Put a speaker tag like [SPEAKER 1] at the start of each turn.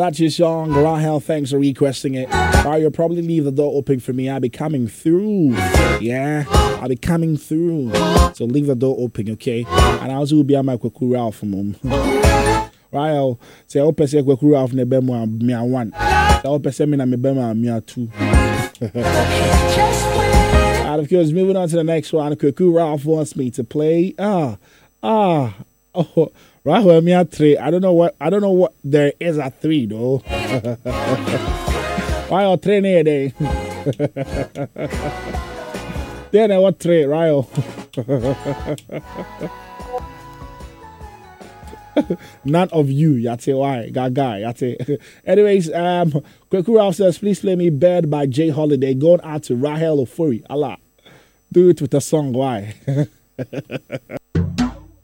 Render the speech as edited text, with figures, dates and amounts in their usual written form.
[SPEAKER 1] that's your song. Rahel, thanks for requesting it. Alright, you'll probably leave the door open for me. I'll be coming through. Yeah, I'll be coming through. So leave the door open, okay? And I also will be on my Kwaku Ralph from home. Rahel, say, I'll pass a Kwaku Ralph ne bemo me a one. I'll pass me na me bemo me a two. And of course, moving on to the next one, Kwaku Ralph wants me to play. Oh, Rahel, me a three. I don't know what there is at 3 though. Why are 3 near day? Then I what 3, Rahel? None of you, yate why, gaga, yate. Anyways, Kwaku Ralph says, please play me Bed by Jay Holiday. Going out to Rahel Ofori. Allah. Do it with a song, why?